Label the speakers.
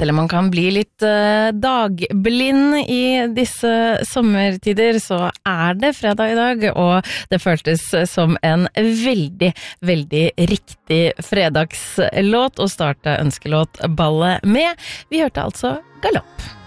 Speaker 1: Selv om man kan bli litt dagblind i disse sommertider, så det fredag i dag, og det føltes som en veldig, veldig riktig fredagslåt å starte ønskelåtballet med. Vi hørte altså Galopp.